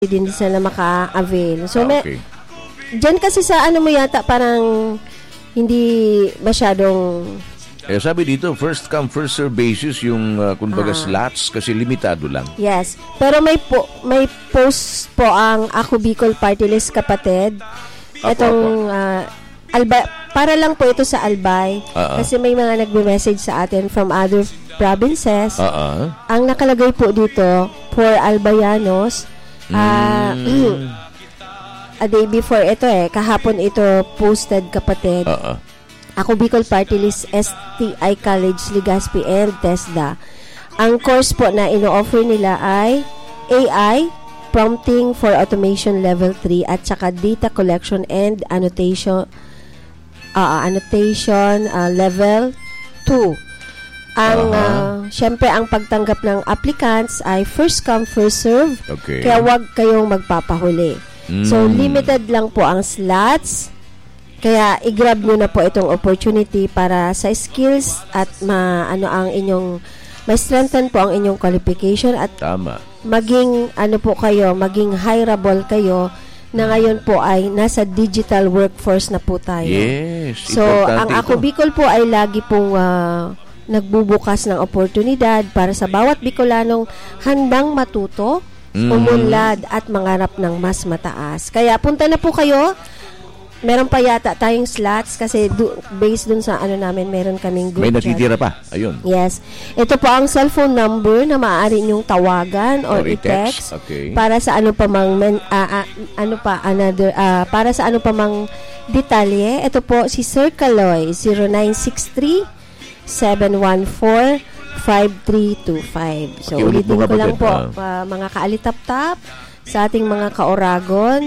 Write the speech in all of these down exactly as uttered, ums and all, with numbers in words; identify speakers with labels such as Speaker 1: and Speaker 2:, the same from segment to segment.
Speaker 1: din sila maka-avail. So,
Speaker 2: ah, okay.
Speaker 1: may, dyan kasi sa ano mo yata, parang hindi masyadong...
Speaker 2: Eh, sabi dito, first come, first serve basis yung, uh, kumbaga,
Speaker 1: Ah.
Speaker 2: slots kasi limitado lang.
Speaker 1: Yes. Pero may po, may post po ang Ako Bicol Party List, kapatid.
Speaker 2: Apo,
Speaker 1: Itong, uh, Alba, para lang po ito sa Albay.
Speaker 2: Uh-uh.
Speaker 1: Kasi may mga nagbe-message sa atin from other provinces.
Speaker 2: Uh-uh.
Speaker 1: Ang nakalagay po dito, for Albayanos, ah,
Speaker 2: Mm.
Speaker 1: a day before ito eh, kahapon ito posted, kapatid.
Speaker 2: Uh-uh.
Speaker 1: Ako Bicol Party List, S T I College, Legazpi and TESDA. Ang course po na ino-offer nila ay A I, Prompting for Automation Level three at saka Data Collection and Annotation uh, Annotation uh, Level two. Ang,
Speaker 2: Uh-huh.
Speaker 1: uh, syempre, ang pagtanggap ng applicants ay first come, first serve.
Speaker 2: Okay.
Speaker 1: Kaya wag kayong magpapahuli.
Speaker 2: Mm.
Speaker 1: So, limited lang po ang slots. Kaya, i-grab nyo na po itong opportunity para sa skills at ma, ano ang inyong, may strengthen po ang inyong qualification at
Speaker 2: Tama.
Speaker 1: maging, ano po kayo, maging hireable kayo na ngayon po ay nasa digital workforce na po tayo.
Speaker 2: Yes.
Speaker 1: So, ang
Speaker 2: importante
Speaker 1: Ako
Speaker 2: ito.
Speaker 1: Bicol po ay lagi pong uh, nagbubukas ng oportunidad para sa bawat Bicolanong handang matuto,
Speaker 2: Mm.
Speaker 1: umunlad at mangarap ng mas mataas. Kaya punta na po kayo. Meron pa yata tayong slots kasi do, based dun sa ano namin, meron kaming group
Speaker 2: May
Speaker 1: chat.
Speaker 2: natitira pa. Ayun.
Speaker 1: Yes. Ito po ang cellphone number na maaari niyong tawagan or,
Speaker 2: Or i-text.
Speaker 1: i-text
Speaker 2: Okay.
Speaker 1: para sa ano pa mang men, ah, ah, ano pa another ah, para sa ano pa mang detalye. Ito po si Sir Caloy, zero nine six three, seven one four, five three two five. So
Speaker 2: Okay, ulit
Speaker 1: ulitin
Speaker 2: mo
Speaker 1: ko
Speaker 2: nga,
Speaker 1: lang po
Speaker 2: Kapatid.
Speaker 1: ah, mga kaalitap-tap sa ating mga kaoragon.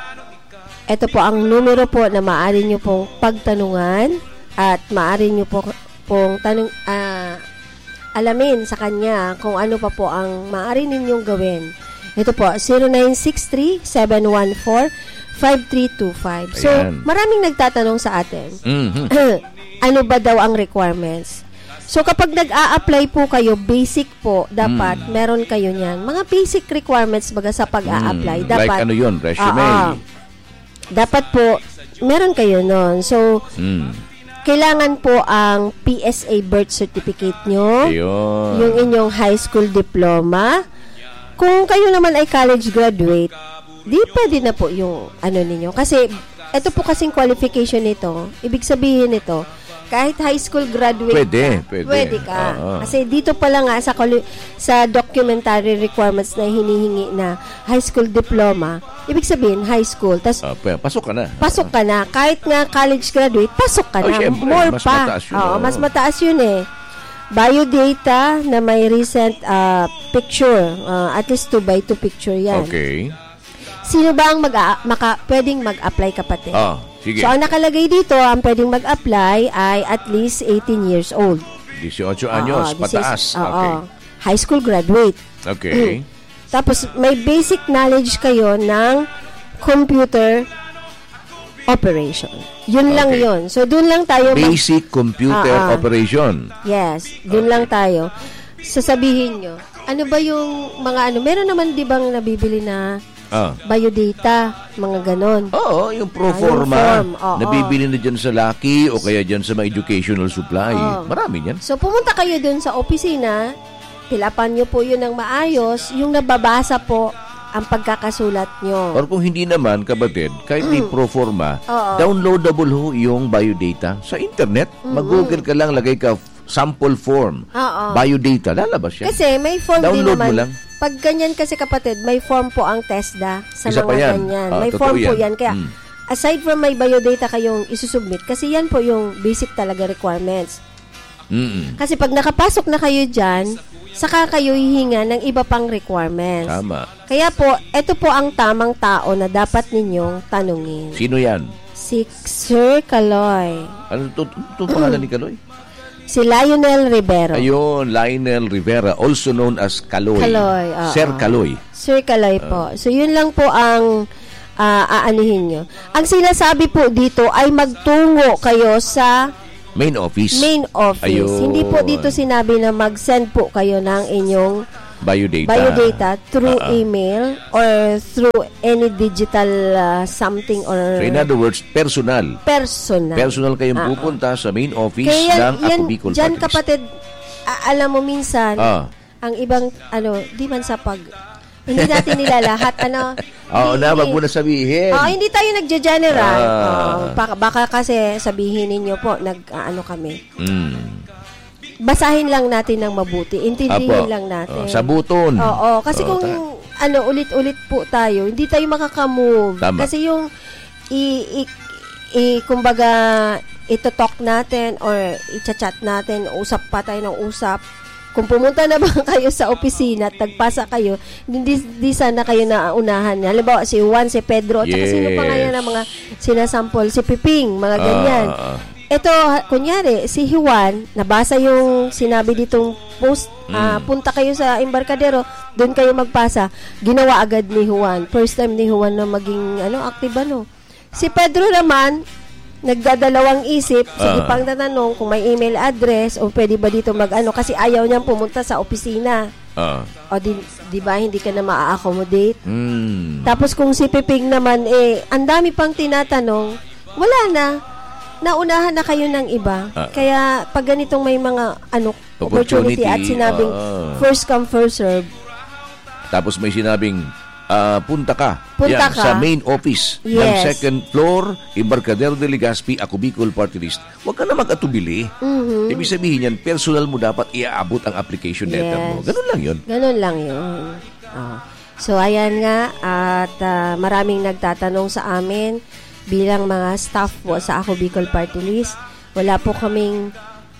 Speaker 1: Ito po ang numero po na maaari nyo pong pagtanungan at maaari nyo po pong tanong, ah, alamin sa kanya kung ano pa po ang maaari ninyong gawin. Ito po, zero nine six three, seven one four, five three two five. So,
Speaker 2: Ayan.
Speaker 1: maraming nagtatanong sa atin,
Speaker 2: Mhm.
Speaker 1: ano ba daw ang requirements? So, kapag nag-a-apply po kayo, basic po, dapat
Speaker 2: Mm.
Speaker 1: meron kayo niyan. Mga basic requirements baga sa pag-a-apply.
Speaker 2: Mm.
Speaker 1: Dapat,
Speaker 2: Like ano yun? Resume.
Speaker 1: Oo. Dapat po, meron kayo nun. So,
Speaker 2: Mm.
Speaker 1: kailangan po ang P S A birth certificate nyo,
Speaker 2: Ayun.
Speaker 1: yung inyong high school diploma. Kung kayo naman ay college graduate, di pwede na po yung ano ninyo. Kasi, ito po kasing qualification nito, ibig sabihin nito, kahit high school graduate
Speaker 2: Pwede,
Speaker 1: ka,
Speaker 2: pwede.
Speaker 1: ka.
Speaker 2: Oo.
Speaker 1: Kasi dito pa lang nga sa, quali- sa documentary requirements na hinihingi na high school diploma, ibig sabihin high school, tas
Speaker 2: Ah, pa- pasok ka na.
Speaker 1: pasok ka na. Kahit nga college graduate, pasok ka
Speaker 2: Oh,
Speaker 1: na.
Speaker 2: syempre,
Speaker 1: More
Speaker 2: mas
Speaker 1: pa.
Speaker 2: mataas yun,
Speaker 1: Oo,
Speaker 2: oo.
Speaker 1: mas mataas yun eh. Biodata na may recent ah, picture. Ah, at least two by two picture yan.
Speaker 2: Okay.
Speaker 1: Sino ba ang mag maka, pwedeng mag-apply, kapatid?
Speaker 2: Ah, sige.
Speaker 1: So, ang nakalagay dito, ang pwedeng mag-apply ay at least eighteen years old.
Speaker 2: eighteen anyos,
Speaker 1: Oo,
Speaker 2: pataas.
Speaker 1: this is- oo.
Speaker 2: Okay.
Speaker 1: High school graduate.
Speaker 2: Okay.
Speaker 1: Tapos, may basic knowledge kayo ng computer operation. Yun lang
Speaker 2: Okay.
Speaker 1: yun. So, dun lang tayo mag-
Speaker 2: Basic computer
Speaker 1: Ah, ah.
Speaker 2: operation.
Speaker 1: Yes, dun lang tayo. Sasabihin nyo, ano ba yung mga ano, meron naman di bang nabibili na
Speaker 2: Ah.
Speaker 1: biodata, mga ganon.
Speaker 2: Oo, yung pro
Speaker 1: Ah, yung
Speaker 2: forma.
Speaker 1: form, oo.
Speaker 2: Nabibili na dyan sa Lucky o kaya dyan sa mga educational supply.
Speaker 1: Oo.
Speaker 2: Marami yan.
Speaker 1: So, pumunta kayo dun sa opisina, pilapan nyo po yun ng maayos, yung nababasa po ang pagkakasulat nyo.
Speaker 2: Or kung hindi naman, kapatid, kahit di pro forma,
Speaker 1: Mm. Oo.
Speaker 2: downloadable ho yung biodata sa internet. Mag-google ka lang, lagay ka sample form.
Speaker 1: Oo.
Speaker 2: Biodata, lalabas yan.
Speaker 1: Kasi may form din
Speaker 2: Download
Speaker 1: naman.
Speaker 2: mo lang.
Speaker 1: Pag ganyan kasi, kapatid, may form po ang TESDA sa
Speaker 2: Isa
Speaker 1: mga
Speaker 2: pa yan.
Speaker 1: ganyan.
Speaker 2: Ah,
Speaker 1: may
Speaker 2: totoo
Speaker 1: form po
Speaker 2: yan.
Speaker 1: yan. Kaya,
Speaker 2: Mm.
Speaker 1: aside from may biodata kayong isusubmit, kasi yan po yung basic talaga requirements.
Speaker 2: Mm-mm.
Speaker 1: Kasi pag nakapasok na kayo dyan, saka kayo hihinga ng iba pang requirements.
Speaker 2: Tama.
Speaker 1: Kaya po, ito po ang tamang tao na dapat ninyong tanungin.
Speaker 2: Sino yan?
Speaker 1: Si Sir Caloy.
Speaker 2: Ano ito? Ito pangalan ni Kaloy?
Speaker 1: Si Lionel Rivero.
Speaker 2: Ayun, Lionel Rivera, also known as Kaloy.
Speaker 1: Kaloy, oo.
Speaker 2: Sir Kaloy.
Speaker 1: Sir Caloy po. So, yun lang po ang ah, aanihin nyo. Ang sinasabi po dito ay magtungo kayo sa
Speaker 2: Main office.
Speaker 1: main office.
Speaker 2: Ayun.
Speaker 1: Hindi po dito sinabi na mag-send po kayo ng inyong
Speaker 2: biodata,
Speaker 1: biodata through
Speaker 2: Uh-uh.
Speaker 1: email or through any digital uh, something or
Speaker 2: So in other words, personal.
Speaker 1: personal.
Speaker 2: Personal kayong
Speaker 1: Ah,
Speaker 2: pupunta sa main office
Speaker 1: Kaya
Speaker 2: ng
Speaker 1: yan,
Speaker 2: Ako Bicol
Speaker 1: dyan
Speaker 2: Party List.
Speaker 1: kapatid, a- alam mo minsan,
Speaker 2: Ah.
Speaker 1: ang ibang, ano, di man sa pag, hindi natin nilalahat, ano.
Speaker 2: Oo
Speaker 1: hindi-
Speaker 2: na, wag mo na sabihin.
Speaker 1: Oo, hindi tayo nagja-general.
Speaker 2: Ah.
Speaker 1: Oo, baka, baka kasi sabihin ninyo po, nag, ah, ano kami.
Speaker 2: Mm.
Speaker 1: Basahin lang natin ng mabuti. Intindihin
Speaker 2: Apo.
Speaker 1: lang natin.
Speaker 2: Oh, sa buton.
Speaker 1: Oo, kasi
Speaker 2: Oo,
Speaker 1: kung
Speaker 2: ta-
Speaker 1: ano ulit-ulit po tayo, hindi tayo makaka-move.
Speaker 2: Tama.
Speaker 1: Kasi yung i, i, i kumbaga ito-talk natin or i-chat natin, usap pa tayo ng usap. Kung pumunta naman kayo sa opisina at nagpasa kayo, hindi, hindi sana kayo naunahan. Halimbawa, si Juan, si Pedro, at saka
Speaker 2: Yes.
Speaker 1: sino pa nga yan ang mga sinasample, si Piping, mga ganyan.
Speaker 2: Ah.
Speaker 1: Ito, kunyari, si Juan, nabasa yung sinabi ditong post, ah,
Speaker 2: Mm.
Speaker 1: punta kayo sa Embarcadero, doon kayo magpasa. Ginawa agad ni Juan. First time ni Juan na maging ano, active ano. Si Pedro naman, nagdadalawang isip, sige
Speaker 2: Ah.
Speaker 1: pang tatanong kung may email address o pwede ba dito mag-ano kasi ayaw niyang pumunta sa opisina.
Speaker 2: Ah.
Speaker 1: O di, di ba hindi ka na ma-accommodate?
Speaker 2: Mm.
Speaker 1: Tapos kung si Piping naman, eh, ang dami pang tinatanong, wala na. Naunahan na kayo ng iba.
Speaker 2: Ah.
Speaker 1: Kaya pag ganitong may mga ano
Speaker 2: Opportunity,
Speaker 1: opportunity, at sinabing
Speaker 2: ah.
Speaker 1: first come, first serve,
Speaker 2: Tapos may sinabing, ah, punta ka.
Speaker 1: Punta
Speaker 2: Yan,
Speaker 1: ka.
Speaker 2: sa main office ng
Speaker 1: Yes.
Speaker 2: second floor, Embarcadero de Legazpi, Ako Bicol Party List. Huwag ka na mag-atubili.
Speaker 1: Mhm.
Speaker 2: Ibig sabihin yan, personal mo dapat iaabot ang application letter mo.
Speaker 1: Yes.
Speaker 2: Ganun lang yun.
Speaker 1: Ganun lang yun. Oh. So, ayan nga. At ah, maraming nagtatanong sa amin bilang mga staff po sa Ako Bicol Party List. Wala po kaming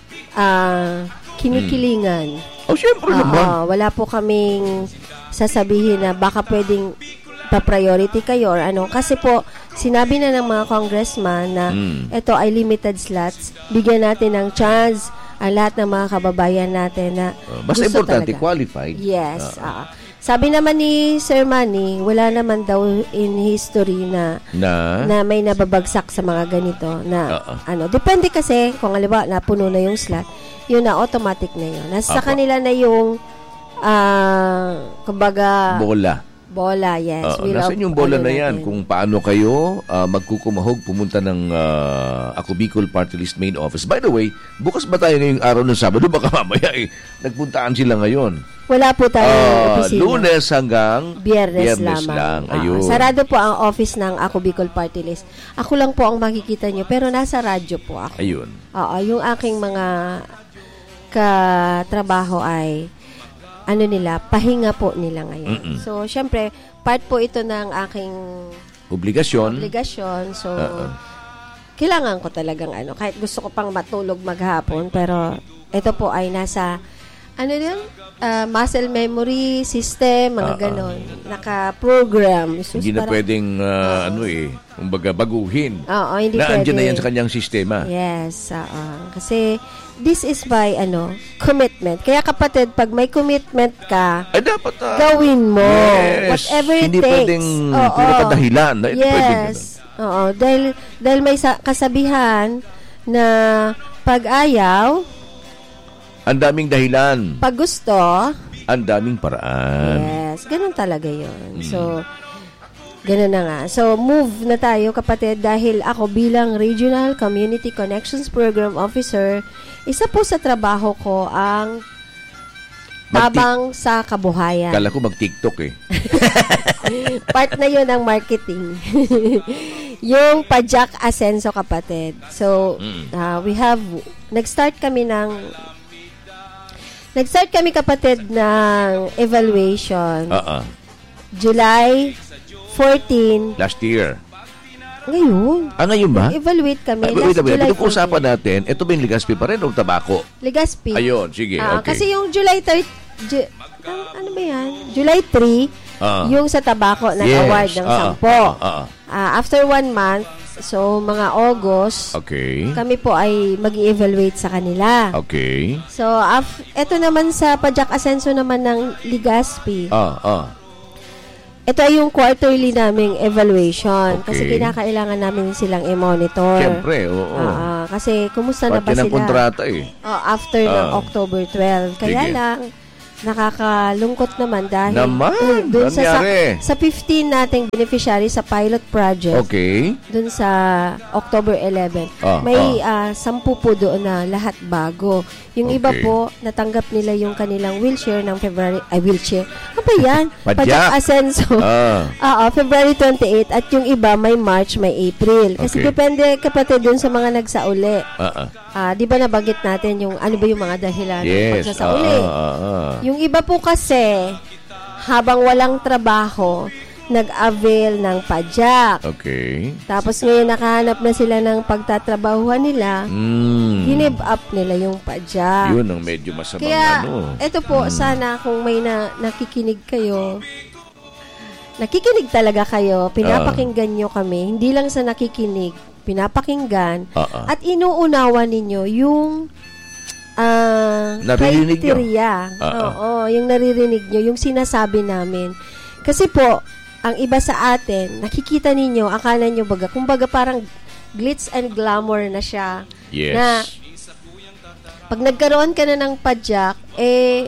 Speaker 1: ah, kinikilingan.
Speaker 2: Oh, syempre
Speaker 1: Oo,
Speaker 2: naman.
Speaker 1: wala po kaming sasabihin na baka pwedeng pa-priority kayo or ano. Kasi po, sinabi na ng mga congressman na
Speaker 2: Mm.
Speaker 1: ito ay limited slots. Bigyan natin ng chance ang lahat ng mga kababayan natin na
Speaker 2: Uh, basta
Speaker 1: gusto
Speaker 2: importante,
Speaker 1: talaga.
Speaker 2: qualified.
Speaker 1: Yes.
Speaker 2: Ah.
Speaker 1: ah. Sabi naman ni Sir Manny, wala naman daw in history na
Speaker 2: Na,
Speaker 1: na may nababagsak sa mga ganito na
Speaker 2: Oo.
Speaker 1: ano. Depende kasi kung halimbawa napuno na yung slot, yun na automatic na yun. Nasa
Speaker 2: Apo.
Speaker 1: kanila na yung ah kumbaga
Speaker 2: bola.
Speaker 1: bola, yes.
Speaker 2: Oo,
Speaker 1: We
Speaker 2: nasaan
Speaker 1: love-
Speaker 2: yung bola
Speaker 1: ano
Speaker 2: na yan?
Speaker 1: natin.
Speaker 2: Kung paano kayo ah, magkukumahog pumunta ng ah, Ako Bicol Party List main office. By the way, bukas ba tayo ngayong araw ng Sabado? Baka mamaya eh, nagpuntaan sila ngayon.
Speaker 1: Wala po tayo
Speaker 2: Ah,
Speaker 1: opisina.
Speaker 2: Lunes hanggang
Speaker 1: Biyernes,
Speaker 2: Biyernes
Speaker 1: lamang.
Speaker 2: lang.
Speaker 1: Oo,
Speaker 2: Ayun.
Speaker 1: sarado po ang office ng Ako Bicol Party List. Ako lang po ang makikita nyo, pero nasa radyo po ako.
Speaker 2: Ayun.
Speaker 1: Oo, yung aking mga katrabaho ay ano nila, pahinga po nila ngayon.
Speaker 2: Mm-mm.
Speaker 1: So, syempre, part po ito ng aking
Speaker 2: Obligasyon.
Speaker 1: obligasyon. So,
Speaker 2: Oo.
Speaker 1: kailangan ko talagang ano, kahit gusto ko pang matulog maghapon, pero ito po ay nasa ano yan? Ah, muscle memory system, mga
Speaker 2: Oo.
Speaker 1: ganon. Naka-program. Sus,
Speaker 2: Hindi na
Speaker 1: parang-
Speaker 2: pwedeng ah, ano eh, kumbaga baguhin.
Speaker 1: Oo, hindi
Speaker 2: na andyan
Speaker 1: pwede.
Speaker 2: na yan sa kanyang sistema.
Speaker 1: Yes, oo. Kasi this is by ano, commitment. Kaya kapatid, pag may commitment ka,
Speaker 2: Ay, dapat ah,
Speaker 1: gawin mo.
Speaker 2: yes.
Speaker 1: Whatever it
Speaker 2: Hindi
Speaker 1: takes.
Speaker 2: pwedeng
Speaker 1: Oo.
Speaker 2: puro ka dahilan. Hindi pwedeng
Speaker 1: Yes. Oo, dahil dahil may sa, kasabihan na pag ayaw,
Speaker 2: Ang daming dahilan,
Speaker 1: pag gusto,
Speaker 2: ang daming paraan.
Speaker 1: yes, ganun talaga 'yon. So ganun na nga. So move na tayo kapatid dahil ako bilang Regional Community Connections Program Officer, isa po sa trabaho ko ang
Speaker 2: Magti-
Speaker 1: tabang sa kabuhayan.
Speaker 2: Kala ko mag-TikTok eh.
Speaker 1: Part na yun ng marketing. Yung Pajak Asenso kapatid. So,
Speaker 2: Mm.
Speaker 1: uh, we have, nag-start kami ng, nag-start kami kapatid ng evaluation.
Speaker 2: Oo.
Speaker 1: July fourteenth.
Speaker 2: Last year.
Speaker 1: Ngayon.
Speaker 2: Ah, ngayon ba?
Speaker 1: Evaluate kami.
Speaker 2: Ay, wait, wait,
Speaker 1: last
Speaker 2: wait.
Speaker 1: July
Speaker 2: Ito usapan
Speaker 1: fourteenth.
Speaker 2: natin, ito ba yung Legazpi pa rin o tabako?
Speaker 1: Legazpi.
Speaker 2: Ayun, sige,
Speaker 1: Ah,
Speaker 2: okay.
Speaker 1: Kasi yung July third, Ju- ah, ano ba yan? July third,
Speaker 2: Ah.
Speaker 1: yung sa tabako,
Speaker 2: Yes.
Speaker 1: nag-award ng
Speaker 2: Ah,
Speaker 1: sampo.
Speaker 2: ah, ah, ah.
Speaker 1: Ah, after one month, so mga August,
Speaker 2: Okay.
Speaker 1: kami po ay mag-evaluate sa kanila.
Speaker 2: Okay.
Speaker 1: So, af- eto naman sa Pajak Asenso naman ng Legazpi.
Speaker 2: Ah, ah.
Speaker 1: Ito ay yung quarterly naming evaluation.
Speaker 2: Okay.
Speaker 1: Kasi kinakailangan namin silang i-monitor.
Speaker 2: Siyempre, oo.
Speaker 1: Ah, ah, kasi kumusta na
Speaker 2: Parte
Speaker 1: ba
Speaker 2: ng
Speaker 1: sila?
Speaker 2: kontrata eh.
Speaker 1: Oh, after ng
Speaker 2: Ah.
Speaker 1: October twelfth. Kaya
Speaker 2: Sige.
Speaker 1: lang, nakakalungkot naman dahil
Speaker 2: Naman?
Speaker 1: uh, dun sa, sa
Speaker 2: Nangyari?
Speaker 1: sa fifteen nating beneficiary sa pilot project.
Speaker 2: Okay.
Speaker 1: Dun sa October eleventh.
Speaker 2: Ah,
Speaker 1: may ah. uh, sampu po doon na lahat bago. Yung
Speaker 2: Okay.
Speaker 1: iba po, natanggap nila yung kanilang wheelchair ng February, ay wheelchair. Ano ba yan?
Speaker 2: Padyak.
Speaker 1: Asenso.
Speaker 2: Ah.
Speaker 1: Oo, February twenty-eighth at yung iba may March, may April. Kasi
Speaker 2: Okay.
Speaker 1: depende kapatid dun sa mga nagsauli.
Speaker 2: Ah, ah.
Speaker 1: Ah, di ba nabanggit natin yung ano ba yung mga dahilan ng
Speaker 2: Yes.
Speaker 1: pagsasauli?
Speaker 2: Ah, ah, ah.
Speaker 1: Yung iba po kasi habang walang trabaho, nag-avail ng padyak.
Speaker 2: Okay.
Speaker 1: Tapos ngayon nakahanap na sila ng pagtatrabahuhan nila,
Speaker 2: Mm.
Speaker 1: ginib up nila yung padyak.
Speaker 2: Yun ang medyo masamang
Speaker 1: Kaya,
Speaker 2: ano.
Speaker 1: eto po, sana kung may na, nakikinig kayo, nakikinig talaga kayo, pinapakinggan nyo kami, hindi lang sa nakikinig, pinapakinggan,
Speaker 2: Ah, ah.
Speaker 1: at inuunawa ninyo yung ah
Speaker 2: Naririnig nyo.
Speaker 1: criteria.
Speaker 2: Ah, ah.
Speaker 1: Oo, yung naririnig nyo, yung sinasabi namin. Kasi po, ang iba sa atin, nakikita ninyo, akala nyo baga, kumbaga parang glitz and glamour na siya.
Speaker 2: Yes.
Speaker 1: Na, pag nagkaroon ka na ng padyak, eh,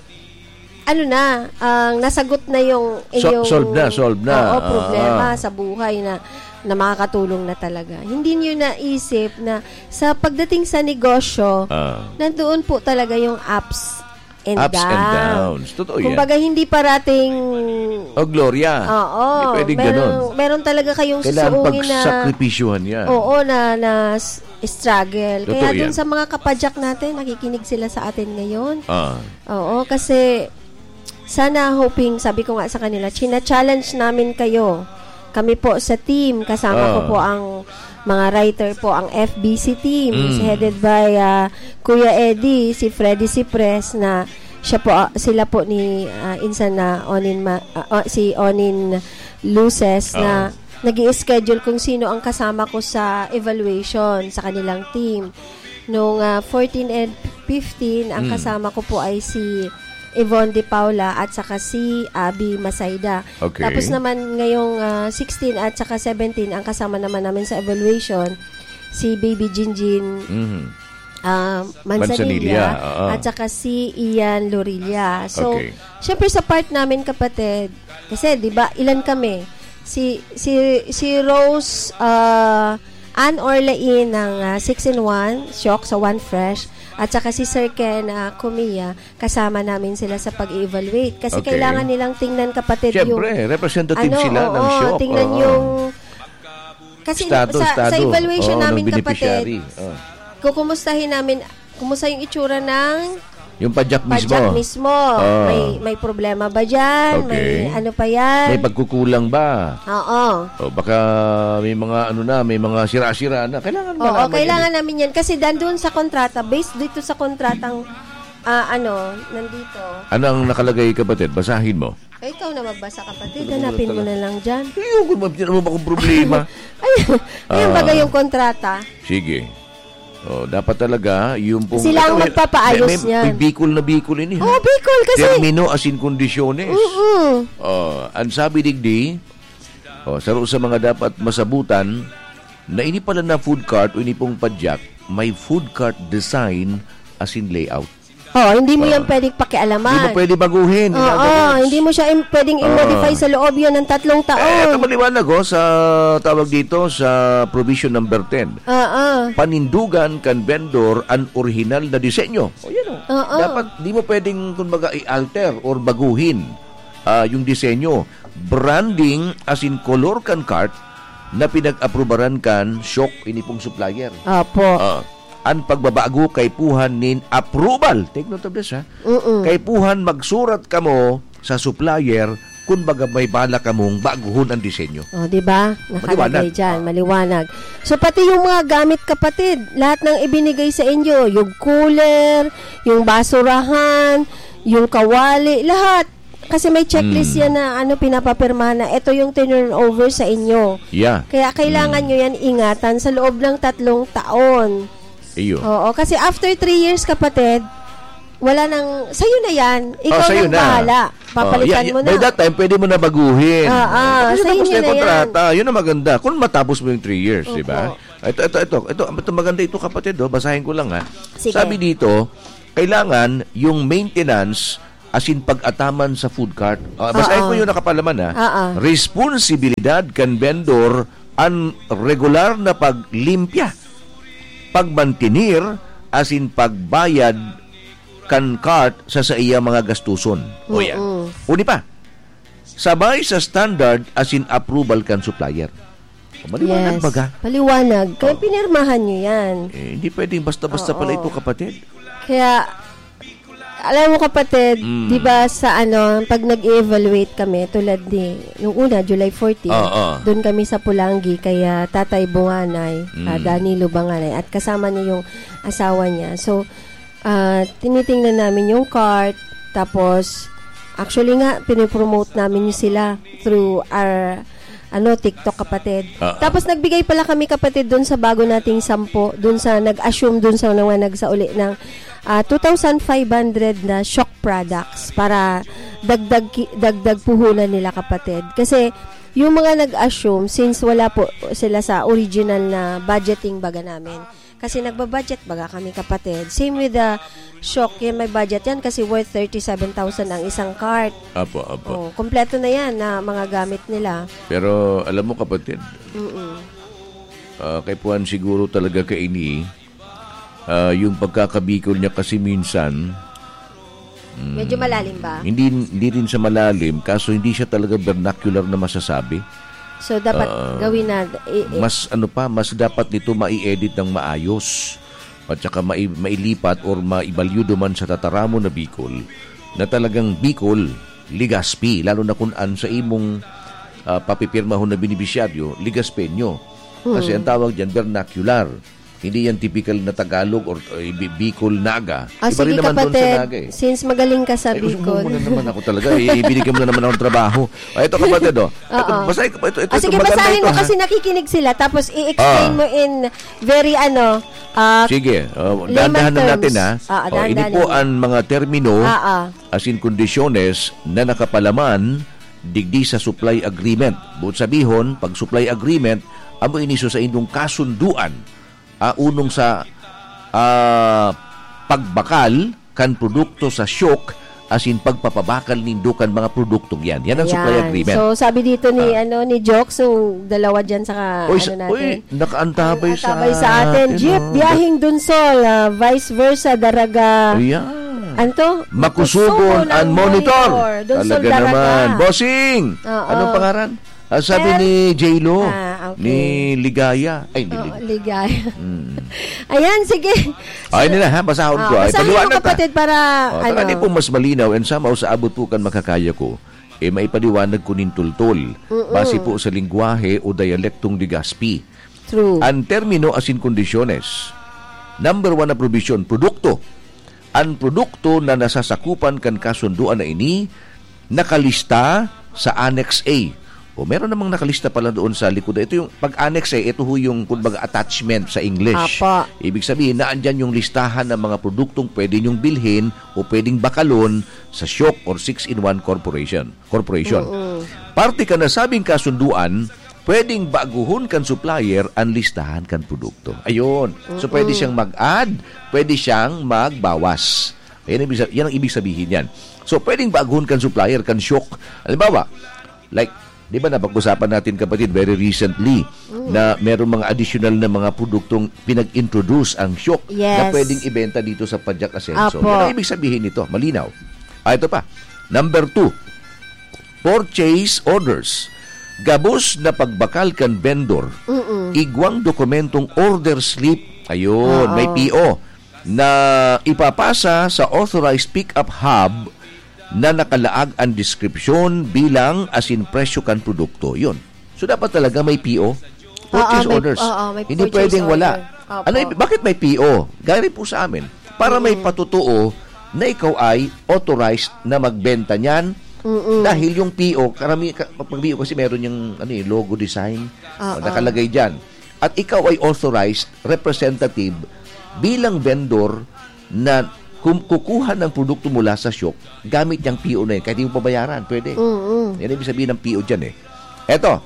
Speaker 1: ano na, ang nasagot na yung, eh,
Speaker 2: So-
Speaker 1: yung
Speaker 2: solved na, solved na.
Speaker 1: Oo, problema
Speaker 2: Ah.
Speaker 1: sa buhay na, na makakatulong na talaga. Hindi nyo naisip na sa pagdating sa negosyo,
Speaker 2: Ah.
Speaker 1: nandoon po talaga yung ups and
Speaker 2: Ups
Speaker 1: downs.
Speaker 2: and downs. Totoo yan.
Speaker 1: Kumbaga, hindi parating...
Speaker 2: Oh, Gloria.
Speaker 1: Oo.
Speaker 2: Hindi pwedeng
Speaker 1: meron,
Speaker 2: ganun.
Speaker 1: meron talaga kayong
Speaker 2: Kailangan
Speaker 1: susuungin na...
Speaker 2: pagsakripisyuhan yan.
Speaker 1: Oo, na, na s- struggle.
Speaker 2: Totoo
Speaker 1: Kaya dun
Speaker 2: yan.
Speaker 1: sa mga kapadyak natin, nakikinig sila sa atin ngayon.
Speaker 2: Ah.
Speaker 1: Oo, kasi sana hoping, sabi ko nga sa kanila, china-challenge namin kayo. Kami po sa team, kasama
Speaker 2: Ah.
Speaker 1: ko po ang mga writer po, ang F B C team,
Speaker 2: Mm.
Speaker 1: is headed by uh, Kuya Eddie, si Freddy Cipres, na siya po, uh, sila po ni uh, Insan na Onin, Ma, uh, uh, si Onin Luces na nag-i-schedule kung sino ang kasama ko sa evaluation sa kanilang team. Noong uh, fourteen and fifteen, ang
Speaker 2: Mm.
Speaker 1: kasama ko po ay si Yvonne De Paula at saka si Abby Masayda.
Speaker 2: Okay.
Speaker 1: Tapos naman ngayong uh, sixteen at saka seventeen, ang kasama naman namin sa evaluation, si Baby Jinjin
Speaker 2: Mhm.
Speaker 1: uh,
Speaker 2: Manzanilla,
Speaker 1: Manzanilla
Speaker 2: oo.
Speaker 1: at saka si Ian Lorilla. So,
Speaker 2: Okay.
Speaker 1: syempre sa part namin kapatid, kasi 'di ba, ilan kami? Si si si Rose uh, Ann Orlain ng uh, six in one, Shock sa One Fresh, at saka si Sir Ken uh, Kumiya, kasama namin sila sa pag-evaluate. Kasi
Speaker 2: Okay.
Speaker 1: kailangan nilang tingnan kapatid yung...
Speaker 2: Siyempre, representative
Speaker 1: ano,
Speaker 2: sila ng
Speaker 1: oo,
Speaker 2: shock.
Speaker 1: tingnan
Speaker 2: Oo.
Speaker 1: yung... Kasi
Speaker 2: Estado,
Speaker 1: sa,
Speaker 2: estado.
Speaker 1: sa evaluation
Speaker 2: Oo,
Speaker 1: namin
Speaker 2: ng
Speaker 1: kapatid,
Speaker 2: beneficiary. Oo.
Speaker 1: kukumustahin namin, kumusta yung itsura ng
Speaker 2: Yung padyak mismo.
Speaker 1: padyak mismo.
Speaker 2: Oo.
Speaker 1: May may problema ba dyan?
Speaker 2: Okay.
Speaker 1: May ano pa yan?
Speaker 2: May pagkukulang ba?
Speaker 1: Oo.
Speaker 2: O baka may mga ano na, may mga sira-sira na. Kailangan
Speaker 1: Oo,
Speaker 2: malaman
Speaker 1: kailangan
Speaker 2: yan.
Speaker 1: namin yan. Kasi dandun sa kontrata, based dito sa kontratang, ah, ano, nandito.
Speaker 2: Ano ang nakalagay, kapatid? Basahin mo.
Speaker 1: Ay, ikaw na magbasa kapatid. Hanapin mo na lang dyan.
Speaker 2: Ayun, kung mabigyan mo ba akong problema.
Speaker 1: Ay, ayun
Speaker 2: Ah.
Speaker 1: baga yung kontrata.
Speaker 2: Sige. O, dapat talaga, yung pong...
Speaker 1: Sila ang
Speaker 2: Ito, may-
Speaker 1: magpapaayos
Speaker 2: may, may,
Speaker 1: niyan.
Speaker 2: May bikol na bikol ini.
Speaker 1: Oh, Bicol kasi.
Speaker 2: Termino as in condiciones.
Speaker 1: Mm-mm.
Speaker 2: Oh, ang sabi digdi, oh, saro sa mga dapat masabutan, na ini pala na food cart o ini pong padyak, may food cart design as in layout.
Speaker 1: Oh, hindi mo
Speaker 2: Ah.
Speaker 1: yan pwedeng pakialaman.
Speaker 2: Hindi mo pwede baguhin.
Speaker 1: Oo,
Speaker 2: In other words.
Speaker 1: hindi mo siya im- pwedeng i-modify sa loob yun ng tatlong
Speaker 2: Eh,
Speaker 1: taon.
Speaker 2: kamaliwanag oh, sa tawag dito sa provision number ten.
Speaker 1: Oo.
Speaker 2: Panindugan kan vendor ang original na disenyo. O yan oh.
Speaker 1: Oo.
Speaker 2: Dapat di mo pwedeng kumbaga i-alter or baguhin ah, yung disenyo. Branding as in color kan cart na pinag-aprobaran kan shock ini pong supplier.
Speaker 1: Opo.
Speaker 2: Ah, ang pagbabago kay puhan nin approval. Take note of this ha.
Speaker 1: Mm-mm.
Speaker 2: Kay puhan magsurat kamo sa supplier kung baga may bala kamong baguhon ang disenyo.
Speaker 1: Oh, 'di ba? Nakalagay
Speaker 2: Maliwanag.
Speaker 1: diyan, maliwanag. So pati yung mga gamit kapatid, lahat ng ibinigay sa inyo, yung cooler, yung basurahan, yung kawali, lahat. Kasi may checklist
Speaker 2: Mm.
Speaker 1: yan na ano pinapapirma na ito yung turnover sa inyo.
Speaker 2: Yeah.
Speaker 1: Kaya kailangan nyo yan ingatan sa loob ng tatlong taon.
Speaker 2: Iyo.
Speaker 1: Oo, kasi after three years kapatid, wala nang, sa'yo na yan. Ikaw
Speaker 2: Oh, sa'yo
Speaker 1: nang bahala. Papalitan
Speaker 2: Oh, yeah,
Speaker 1: mo na.
Speaker 2: By that time, pwede mo na baguhin.
Speaker 1: Ah, ah,
Speaker 2: Kasi
Speaker 1: sa'yo
Speaker 2: tapos
Speaker 1: nyo
Speaker 2: na yung
Speaker 1: na yan.
Speaker 2: kontrata. Yun ang maganda. Kung matapos mo yung three years,
Speaker 1: Opo.
Speaker 2: di ba? Ito, ito, ito, ito. Ito, maganda ito kapatid. Oh. Basahin ko lang ha.
Speaker 1: Sige.
Speaker 2: Sabi dito, kailangan yung maintenance asin pag-ataman sa food cart. Uh, basahin ko yung nakapalaman ha.
Speaker 1: Uh-uh.
Speaker 2: Responsibilidad kan vendor ang regular na paglimpya, pagmantinir, asin pagbayad kan cart sa sa iya mga gastuson. O yan. Uni pa, sabay sa standard asin approval kan supplier. Maliwanag
Speaker 1: yes.
Speaker 2: baga?
Speaker 1: Paliwanag. Kaya oh. pinirmahan nyo yan.
Speaker 2: Eh, hindi pwedeng basta-basta
Speaker 1: Oo.
Speaker 2: pala ito, kapatid.
Speaker 1: Kaya, alam mo kapatid, mm. di ba sa ano, pag nag-evaluate kami, tulad ni, yung una, July fourteenth,
Speaker 2: oh, oh.
Speaker 1: doon kami sa Pulangi, kaya Tatay Bunganay, mm. uh, Danilo Banganay, at kasama niya yung asawa niya. So, uh, tinitingnan namin yung cart, tapos, actually nga, pinipromote namin yung sila through our ano, TikTok, kapatid. Uh-uh. Tapos nagbigay pala kami, kapatid, doon sa bago nating sampo, doon sa nag-assume doon sa mga nagsauli ng uh, two thousand five hundred na shock products para dagdag dagdag puhunan nila, kapatid. Kasi yung mga nag-assume, since wala po sila sa original na budgeting baga namin, kasi nagbabudget baga kami, kapatid. Same with the shock, yan may budget yan kasi worth thirty-seven thousand ang isang cart.
Speaker 2: Apo, apo.
Speaker 1: Oh, kompleto na yan na mga gamit nila.
Speaker 2: Pero alam mo, kapatid,
Speaker 1: Mm-mm.
Speaker 2: uh, kay Puan siguro talaga kaini, uh, yung pagkakabikol niya kasi minsan, mm,
Speaker 1: medyo malalim ba?
Speaker 2: Hindi, hindi rin sa malalim, kaso hindi siya talaga vernacular na masasabi.
Speaker 1: So, dapat uh, gawin na... I- i-
Speaker 2: mas, ano pa, mas dapat nito mai-edit ng maayos at saka mai- mailipat or maibalyudo man sa tataramo na Bicol na talagang Bicol, Legazpi, lalo na kung an sa imong uh, papipirmahon na binibisyaryo, Legazpeño. Kasi hmm. ang tawag dyan, vernacular. Hindi yan typical na Tagalog or uh, Bicol Naga.
Speaker 1: Ah,
Speaker 2: Iba rin
Speaker 1: sige,
Speaker 2: naman
Speaker 1: kapatid,
Speaker 2: doon sa Naga eh.
Speaker 1: Since magaling ka sa
Speaker 2: Ay,
Speaker 1: Bicol.
Speaker 2: Ay, mo na naman ako talaga. Eh, binigyan mo na naman akong trabaho. Ay, ito, kapatid, oh. Ito, basahin ko pa. Ito, ito,
Speaker 1: ah, sige,
Speaker 2: ito,
Speaker 1: basahin mo
Speaker 2: ito,
Speaker 1: kasi nakikinig sila. Tapos i-explain ah. mo in very, ano, uh,
Speaker 2: sige, uh, dahan-dahan na natin, ha.
Speaker 1: Ah,
Speaker 2: oh, ini po ang mga termino ah, ah. as in kondisyones na nakapalaman digdi sa supply agreement. Buot sabihon, pag supply agreement, amo iniso sa inyong kasunduan Uh, unong sa uh, pagbakal kan produkto sa shock asin pagpapabakal nindo kan mga produktong yan. Yan ang
Speaker 1: Ayan.
Speaker 2: Supply agreement.
Speaker 1: So sabi dito ni uh, ano ni Jokes, yung dalawa diyan sa
Speaker 2: oy,
Speaker 1: ano natin.
Speaker 2: Oy, nakaantabay sa,
Speaker 1: sa atin. Jeep, no? Biyahing Dunsol, uh, vice versa, Daraga.
Speaker 2: Ayan.
Speaker 1: Anto?
Speaker 2: Makusubon and monitor.
Speaker 1: monitor. Dunsol,
Speaker 2: Talaga
Speaker 1: Daraga.
Speaker 2: naman. Bossing!
Speaker 1: Uh-oh.
Speaker 2: Anong pangaran? Ah, sabi ni J-Lo,
Speaker 1: ah, okay.
Speaker 2: ni Ligaya. Ay, ni
Speaker 1: oh,
Speaker 2: Ligaya.
Speaker 1: Ligaya. Hmm. Ayan, sige.
Speaker 2: Ay, nila ha, basahon ko.
Speaker 1: Oh,
Speaker 2: ay,
Speaker 1: basahin mo, kapatid, para,
Speaker 2: oh,
Speaker 1: ano.
Speaker 2: Taka po mas malinaw and somehow sa abot po kan makakaya ko, eh, maipaliwanag ko nin tultol. Mm-mm. Base po sa lingwahe o dialektong Legazpi.
Speaker 1: True.
Speaker 2: Ang termino asin kondisyones. Number one na provision, produkto. Ang produkto na nasasakupan kan kasunduan na ini, nakalista sa Annex A. O meron namang nakalista pala doon sa likod. Ito yung pag-annex eh, ito ho yung kumbaga attachment sa English.
Speaker 1: Apa.
Speaker 2: Ibig sabihin na andyan yung listahan ng mga produktong pwede nyong bilhin o pwedeng bakalon sa Shock or six in one Corporation. Corporation.
Speaker 1: Mm-mm.
Speaker 2: Parte ka na sabing kasunduan, pwedeng baguhon kan supplier ang listahan kan produkto. Ayun. So
Speaker 1: Mm-mm.
Speaker 2: pwede siyang mag-add, pwede siyang magbawas. Yan ang, yan ang ibig sabihin yan. So pwedeng baguhon kan supplier, kan Shock. Halimbawa, like, di ba napag-usapan natin, kapatid, very recently mm. na merong mga additional na mga produktong pinag-introduce ang Shock
Speaker 1: yes.
Speaker 2: na pwedeng ibenta dito sa Padjak Asenso.
Speaker 1: Apo.
Speaker 2: Yan ang ibig sabihin nito. Malinaw. Ah, ito pa. Number two, purchase orders. Gabos na pagbakal kan vendor. Mm-mm. Igwang dokumentong order slip. Ayun, Uh-oh. may P O na ipapasa sa authorized pick-up hub na nakalaag ang description bilang asin presyo kan produkto. Yun. So, dapat talaga may P O. Purchase
Speaker 1: uh, uh,
Speaker 2: orders.
Speaker 1: May, uh, uh, may
Speaker 2: Hindi pwedeng
Speaker 1: order.
Speaker 2: wala.
Speaker 1: Uh,
Speaker 2: Ano, bakit may P O? Gari po sa amin. Para mm-hmm. may patutuo na ikaw ay authorized na magbenta niyan. Mm-hmm. Dahil yung P O, karami, pag P O kasi meron yung ano, eh, logo design. Uh, uh. Nakalagay dyan. At ikaw ay authorized representative bilang vendor na kung kukuha ng produkto mula sa Shock, gamit niyang P O na yun. Kahit hindi mo pabayaran, pwede.
Speaker 1: Mm-hmm.
Speaker 2: Yan ibig sabihin ng P O dyan eh. Eto,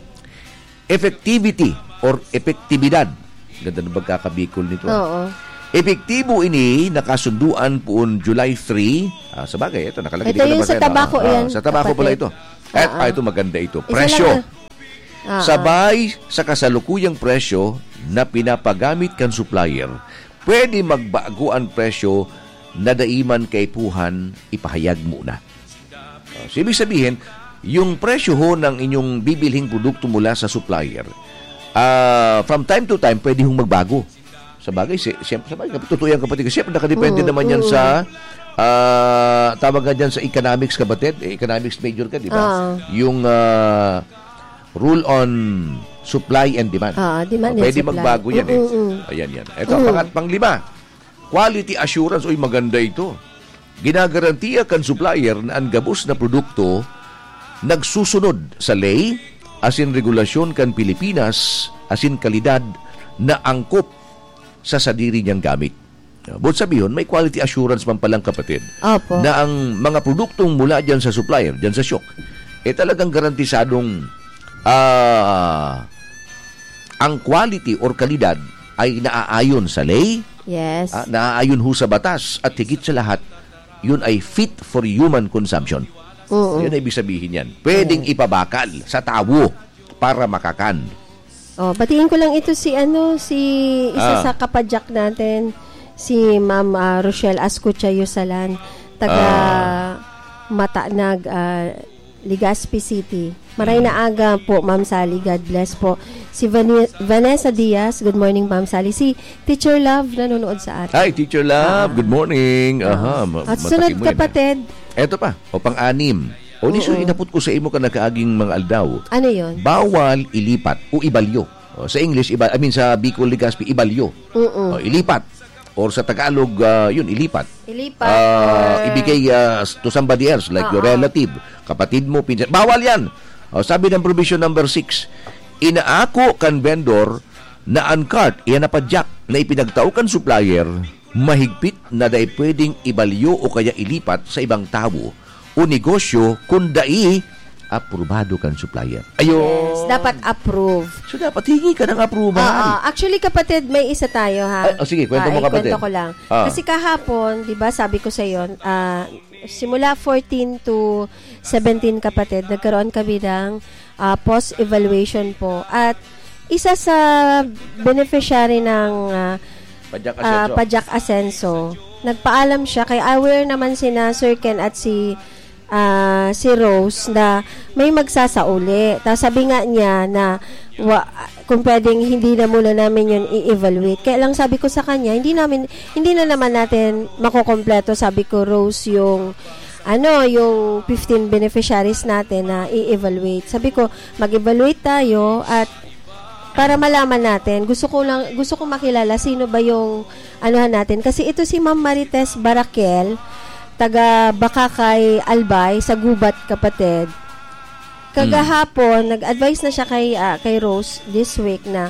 Speaker 2: effectivity or epektibidad. Ganda ng pagkakabikol nito.
Speaker 1: Oo.
Speaker 2: Epektibo ini nakasunduan poon July third. Ah, sa bagay, ito nakalagay
Speaker 1: Ito yung sa tabako
Speaker 2: ah,
Speaker 1: yan.
Speaker 2: Sa tabako
Speaker 1: kapatid.
Speaker 2: pala ito. At
Speaker 1: Ah,
Speaker 2: ah, ito maganda ito.
Speaker 1: Isa
Speaker 2: Presyo.
Speaker 1: lang ah. Ah,
Speaker 2: Sabay sa kasalukuyang presyo na pinapagamit kan supplier, pwede magbago ang presyo na daiman kay puhan ipahayag muna. Uh, so, ibig sabihin, yung presyo ho ng inyong bibilhing produkto mula sa supplier, uh, from time to time, pwede hong magbago. Sa bagay, si, siyempre, sa bagay, totoo yan kapatid. Siyempre, nakadepende
Speaker 1: Mm,
Speaker 2: naman yan
Speaker 1: mm.
Speaker 2: sa, uh, tawag nga dyan sa economics kapatid. Eh, economics major ka, di ba?
Speaker 1: Ah.
Speaker 2: Yung uh, rule on supply and demand.
Speaker 1: Ah, demand and
Speaker 2: Pwede
Speaker 1: supply.
Speaker 2: magbago yan
Speaker 1: Mm, mm,
Speaker 2: eh.
Speaker 1: mm.
Speaker 2: Ayan yan. Ito, mm. pangat, panglima. Quality assurance. Uy, maganda ito. Ginagarantiya kan supplier na ang gabos na produkto nagsusunod sa ley, asin regulasyon kan Pilipinas, asin kalidad na angkop sa sadiri niyang gamit. Bukod sabihin, may quality assurance man palang kapatid
Speaker 1: Opo.
Speaker 2: na ang mga produktong mula dyan sa supplier, dyan sa Syok, eh talagang garantisadong uh, ang quality or kalidad ay naaayon sa ley,
Speaker 1: Yes.
Speaker 2: uh, naaayon ho sa batas, at higit sa lahat, yun ay fit for human consumption.
Speaker 1: Oo.
Speaker 2: Yun ay ibig sabihin yan. Pwedeng ipabakal sa tawo para makakan.
Speaker 1: Oh, batiin ko lang ito si ano, si isa
Speaker 2: Ah.
Speaker 1: sa kapadyak natin, si Ma'am ah, Rochelle Ascucha Yusalan, taga Matanag, ah, Legazpi City. Maray na aga po, Ma'am Sally. God bless po. Si Van- Vanessa Diaz, good morning, Ma'am Sally. Si Teacher Love, nanonood sa atin.
Speaker 2: Hi, Teacher Love. Good morning. Aha, ma-
Speaker 1: At sunod,
Speaker 2: matakin mo yan,
Speaker 1: kapatid,
Speaker 2: eh. Eto pa, o pang-anim. O di so, inapot ko sa imo ka nakaaging mga aldaw.
Speaker 1: ano yon?
Speaker 2: Bawal ilipat o ibalyo. O, sa English, iba, I mean sa Bicol, Legazpi, ibalyo.
Speaker 1: Mm-mm.
Speaker 2: O, ilipat. Or sa Tagalog, ah, yun, ilipat.
Speaker 1: Ilipat.
Speaker 2: Ah,
Speaker 1: or-
Speaker 2: ibigay ah, to somebody else, like your
Speaker 1: Oo.
Speaker 2: relative, kapatid mo, pinsan. Bawal yan. O, sabi ng provision number six, inaako kan vendor na ang cart, iyan na padyak, na ipinagtao kan supplier, mahigpit na dahil pwedeng ibalyo o kaya ilipat sa ibang tao o negosyo kung dai aprobado kan supplier. Ayun.
Speaker 1: Yes, dapat approve.
Speaker 2: So, dapat hingi ka ng approval.
Speaker 1: Oo, actually kapatid, may isa tayo ha.
Speaker 2: Ay, oh, sige, kwento mo,
Speaker 1: Ah,
Speaker 2: kapatid.
Speaker 1: Kwento ko lang.
Speaker 2: Ah.
Speaker 1: Kasi kahapon, 'di ba, sabi ko sa iyo, ah, simula fourteen to seventeen kapatid, nagkaroon kami ng ah, post-evaluation po. At isa sa beneficiary ng ah,
Speaker 2: Padyak
Speaker 1: ah,
Speaker 2: Asenso.
Speaker 1: Pajak Asenso, nagpaalam siya kay aware naman sina Sir Ken at si ah, si Rose na may magsasauli. Tapos sabi nga niya na wa, kung pwedeng hindi na muna namin yun i-evaluate. Kaya lang sabi ko sa kanya, hindi namin hindi na naman natin makukompleto, sabi ko, Rose, yung ano, yung fifteen beneficiaries natin na i-evaluate. Sabi ko, mag-evaluate tayo at para malaman natin, gusto ko lang gusto ko makilala sino ba yung anuhan natin, kasi ito si Ma'am Marites Barakel, taga Bakakay Albay sa Gubat kapatid. Kagahapon hmm. nag-advise na siya kay uh, kay Rose this week na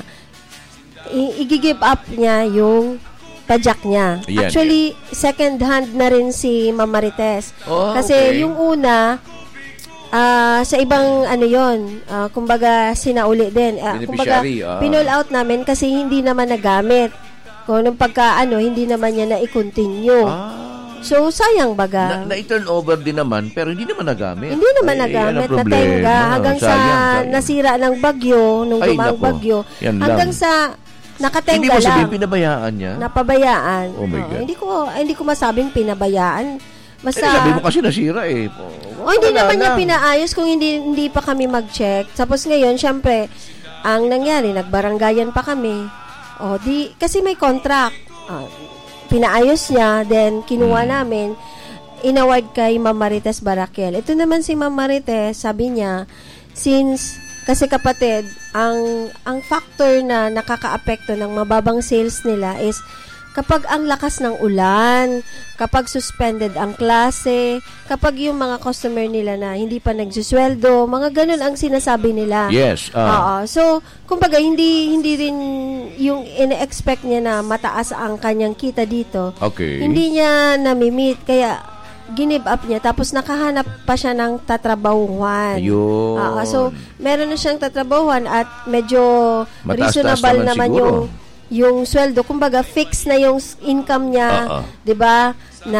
Speaker 1: i- i-give up niya yung pajak niya.
Speaker 2: Yan,
Speaker 1: Actually, second hand na rin si Ma'am Marites.
Speaker 2: Oh,
Speaker 1: kasi
Speaker 2: okay.
Speaker 1: yung una Ah, sa ibang ano yon, uh, kumbaga sinauli din. Uh, kumbaga
Speaker 2: Beneficiary, ah.
Speaker 1: pinull out namin kasi hindi naman nagamit. Kung nung pagka ano, hindi naman niya na i-continue.
Speaker 2: Ah.
Speaker 1: So sayang baga.
Speaker 2: Na, na-turn over din naman, pero hindi naman nagamit.
Speaker 1: Hindi naman
Speaker 2: Ay,
Speaker 1: nagamit,
Speaker 2: yan ang problema.
Speaker 1: natenga hanggang sa
Speaker 2: Sayang, sayang.
Speaker 1: nasira ng bagyo, nung
Speaker 2: Ay,
Speaker 1: dumaang
Speaker 2: nako.
Speaker 1: bagyo,
Speaker 2: Yan
Speaker 1: hanggang
Speaker 2: lang.
Speaker 1: sa nakatenga
Speaker 2: Hindi mo
Speaker 1: lang.
Speaker 2: sabihin pinabayaan niya?
Speaker 1: Napabayaan.
Speaker 2: Oh my
Speaker 1: Oo,
Speaker 2: God.
Speaker 1: hindi ko hindi ko masabing pinabayaan. Basta
Speaker 2: Eh, sabi mo kasi nasira eh.
Speaker 1: O, hindi
Speaker 2: Wala
Speaker 1: naman niya
Speaker 2: lang.
Speaker 1: pinaayos kung hindi hindi pa kami mag-check. Tapos ngayon, syempre, ang nangyari, nagbaranggayan pa kami. O, di, kasi may contract. Ah, pinaayos niya, then kinuha
Speaker 2: Hmm.
Speaker 1: namin, inaward kay Ma'am Marites Barakel. Ito naman si Ma'am Marites, sabi niya, since, kasi kapatid, ang, ang factor na nakaka-apekto ng mababang sales nila is kapag ang lakas ng ulan, kapag suspended ang klase, kapag yung mga customer nila na hindi pa nagsusweldo, mga ganun ang sinasabi nila.
Speaker 2: Yes. ah.
Speaker 1: Oo. So, kumbaga, hindi hindi rin yung ine-expect niya na mataas ang kanyang kita dito.
Speaker 2: Okay.
Speaker 1: Hindi niya nami-meet. Kaya, ginib up niya. Tapos, nakahanap pa siya ng tatrabahuhan.
Speaker 2: Ayun.
Speaker 1: Oo. So, meron na siyang tatrabahuhan at medyo
Speaker 2: Mataas-taas
Speaker 1: reasonable
Speaker 2: naman
Speaker 1: naman
Speaker 2: siguro.
Speaker 1: yung yung sweldo, kumbaga fix na yung income niya,
Speaker 2: Uh-uh.
Speaker 1: 'di ba? Na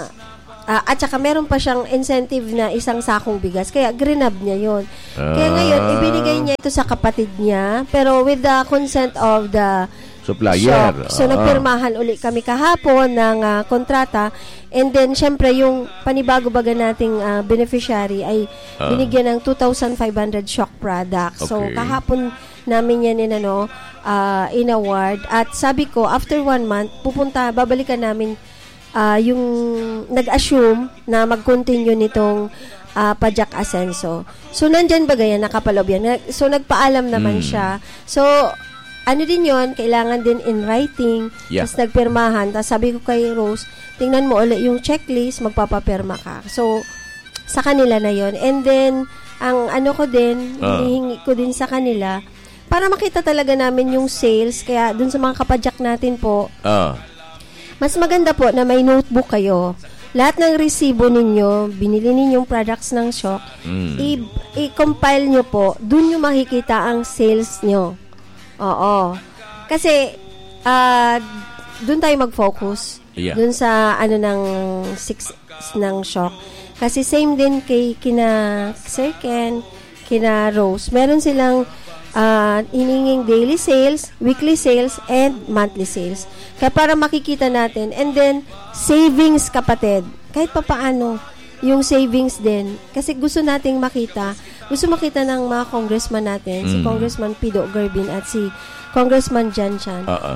Speaker 1: uh, at saka meron pa siyang incentive na isang sakong bigas. Kaya grinab niya 'yon.
Speaker 2: Uh,
Speaker 1: Kaya ngayon ibinigay niya ito sa kapatid niya, pero with the consent of the
Speaker 2: supplier.
Speaker 1: shop. So,
Speaker 2: Uh-uh.
Speaker 1: nagpirmahan uli kami kahapon ng uh, kontrata. And then, syempre, yung panibago-baga nating uh, beneficiary ay
Speaker 2: Uh.
Speaker 1: binigyan ng two thousand five hundred shock product. So,
Speaker 2: Okay.
Speaker 1: kahapon namin yan in, ano, uh, in-award. At sabi ko, after one month, pupunta, babalikan namin uh, yung nag-assume na mag-continue nitong uh, Pajak Asenso. So, nandyan ba ganyan, nakapaloob yan. So, nagpaalam naman
Speaker 2: Mm.
Speaker 1: siya. So, ano din yon, kailangan din in writing.
Speaker 2: Yeah.
Speaker 1: Tapos nagpirmahan. Tapos sabi ko kay Rose, tingnan mo ulit yung checklist, magpapapirma ka. So, sa kanila na yon. And then, ang ano ko din,
Speaker 2: Ah.
Speaker 1: hinihingi ko din sa kanila, para makita talaga namin yung sales. Kaya dun sa mga kapadyak natin po,
Speaker 2: Ah.
Speaker 1: mas maganda po na may notebook kayo. Lahat ng resibo ninyo, binili ninyong products ng Shock,
Speaker 2: Mm.
Speaker 1: i- i-compile nyo po, dun nyo makikita ang sales nyo. Oo. Kasi, ah, dun tayo mag-focus.
Speaker 2: Yeah.
Speaker 1: Dun sa, ano, ng six, ng Shock. Kasi same din kay, kina Sir Ken, kina Rose. Meron silang, ah, hininging daily sales, weekly sales, and monthly sales. Kaya para makikita natin. And then, savings, kapatid. Kahit pa paano, yung savings din. Kasi gusto nating makita, gusto makita ng mga congressman natin, si
Speaker 2: Mm.
Speaker 1: Congressman Pido Gerbin at si Congressman Jan Chan.
Speaker 2: Ah. ah.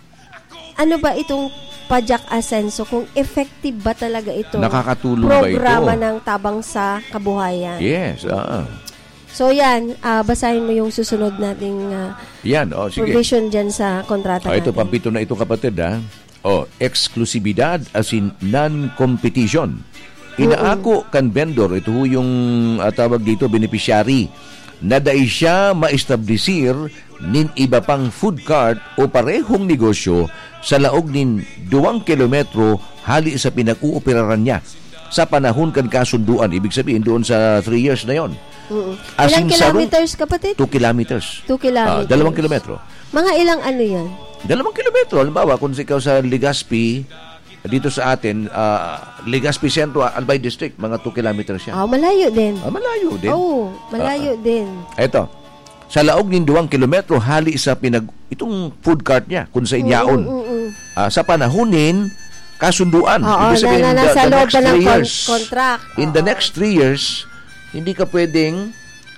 Speaker 1: Ano ba itong Pajak Asenso? Kung effective ba talaga ito?
Speaker 2: Nakakatulong ba ito?
Speaker 1: Programa ng tabang sa kabuhayan.
Speaker 2: Yes. Ah. ah.
Speaker 1: So yan, ah, basahin mo yung susunod nating ah,
Speaker 2: Yan. Oh, sige.
Speaker 1: provision dyan sa kontrata
Speaker 2: Oh, ito,
Speaker 1: natin.
Speaker 2: pampito na ito, kapatid, ha? Oh, eksklusibidad as in non-competition. Inaako kan vendor, ito ho yung uh, tawag dito, beneficiary, na dahil siya maestablisir nin iba pang food cart o parehong negosyo sa laog nin duwang kilometro hali sa pinag-uoperaran niya sa panahon kan kasunduan. Ibig sabihin, doon sa three years na yon.
Speaker 1: Mm-mm.
Speaker 2: As
Speaker 1: Ilang
Speaker 2: in, sa
Speaker 1: kilometers, kapatid?
Speaker 2: two kilometers.
Speaker 1: Two kilometers.
Speaker 2: Ah, dalawang kilometro.
Speaker 1: Mga ilang ano yan?
Speaker 2: Dalawang kilometro. Halimbawa, kung ikaw sa Legazpi, dito sa atin, uh, Legazpi Centro, Albay District, mga two kilometers siya.
Speaker 1: Ah, malayo din.
Speaker 2: Ah, malayo din.
Speaker 1: Oh, malayo din.
Speaker 2: Ito, sa laog ng duwang kilometro, hali sa pinag... Itong food cart niya, kung sa Inyaon.
Speaker 1: Mm, mm, mm.
Speaker 2: Ah, sa panahonin, kasunduan.
Speaker 1: Oo,
Speaker 2: Ibig sabihin,
Speaker 1: na, na,
Speaker 2: the-
Speaker 1: nasa
Speaker 2: the
Speaker 1: loob
Speaker 2: next
Speaker 1: pa ng
Speaker 2: three
Speaker 1: con-
Speaker 2: years,
Speaker 1: contract.
Speaker 2: In the
Speaker 1: Oo.
Speaker 2: next three years, hindi ka pwedeng,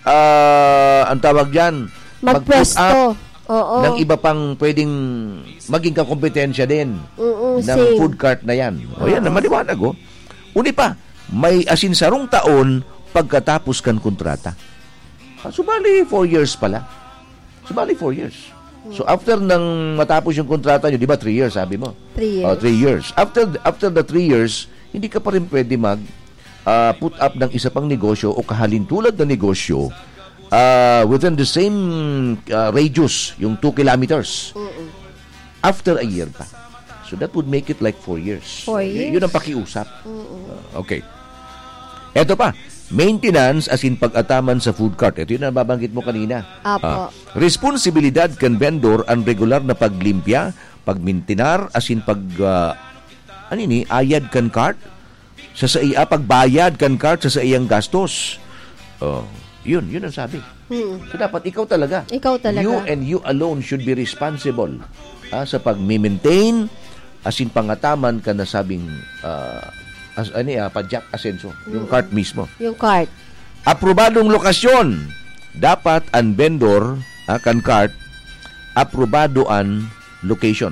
Speaker 2: ah, ang tawag dyan, mag-put up
Speaker 1: Magpwesto. Oo.
Speaker 2: ng iba pang pwedeng maging kakompetensya din
Speaker 1: Mm-mm,
Speaker 2: ng
Speaker 1: same.
Speaker 2: food cart na yan. O yan, maliwanag oh. Uni pa, may asinsarong taon pagkatapos kan kontrata. Ah, subali, four years pala. Subali, four years. So after nang matapos yung kontrata nyo, di ba, three years, sabi mo?
Speaker 1: Three years.
Speaker 2: Oh, three years. After after the three years, hindi ka pa rin pwede mag ah, put up ng isa pang negosyo o kahalintulad na negosyo uh, within the same uh, radius, yung two kilometers.
Speaker 1: Mm-mm.
Speaker 2: After a year pa. So that would make it like four years.
Speaker 1: Four
Speaker 2: Y-
Speaker 1: years?
Speaker 2: Yun ang pakiusap. Uh, okay. Eto pa, maintenance as in pag-ataman sa food cart. Ito yun ang babanggit mo kanina.
Speaker 1: Apo.
Speaker 2: Ah, responsibilidad kan vendor ang regular na paglimpya, pagmintinar as in pag uh, ano ini, ayad kan cart sa sa iya pagbayad kan cart sa sa iyang gastos. Oh, yun, yun ang sabi.
Speaker 1: Mm.
Speaker 2: So dapat ikaw talaga.
Speaker 1: Ikaw talaga.
Speaker 2: You and you alone should be responsible ah, sa pag-maintain as in pangataman ka na sabing uh, as, ani, ah, Pajak Asenso, yung cart mismo.
Speaker 1: Yung cart.
Speaker 2: Aprobadong lokasyon. Dapat ang vendor, ah, kan cart, aprobado ang location.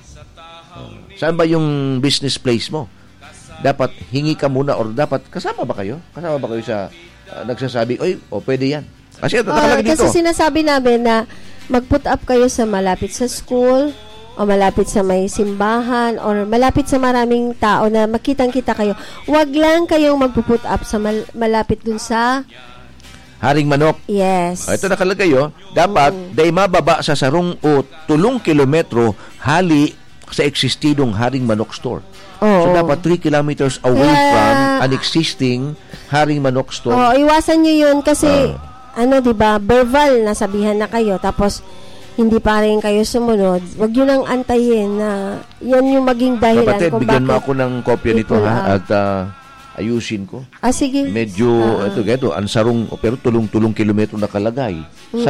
Speaker 2: Oh, saan ba yung business place mo? Dapat hingi ka muna or dapat kasama ba kayo? Kasama ba kayo sa ah, nagsasabi, oy, o pwede yan. Kasi ito,
Speaker 1: Ah,
Speaker 2: nakalagay dito.
Speaker 1: kasi sinasabi namin na mag-put up kayo sa malapit sa school o malapit sa may simbahan or malapit sa maraming tao na makitang-kita kayo. Huwag lang kayong mag-put up sa mal- malapit dun sa
Speaker 2: Haring Manok.
Speaker 1: yes.
Speaker 2: Ah, ito nakalagay, oh. Dapat,
Speaker 1: Mm.
Speaker 2: day mababa sa sarong o tulong kilometro hali sa eksistidong Haring Manok store.
Speaker 1: Oo.
Speaker 2: So, dapat three kilometers away
Speaker 1: Kaya-
Speaker 2: from an existing Haring Manok store.
Speaker 1: Oo, iwasan nyo yun kasi
Speaker 2: Ah.
Speaker 1: ano, 'di ba? Verbal nasabihan na kayo tapos hindi pa rin kayo sumunod, wag yun ang antayin na yan yung maging dahilan
Speaker 2: Kapatid,
Speaker 1: kung
Speaker 2: bigyan mo
Speaker 1: bakit
Speaker 2: ako ng kopya nito
Speaker 1: people
Speaker 2: ha
Speaker 1: out.
Speaker 2: at ah, ayusin ko.
Speaker 1: Ah, sige.
Speaker 2: Medyo,
Speaker 1: Ah.
Speaker 2: ito, ito, ansarong, pero tulong-tulong kilometro nakalagay. Sa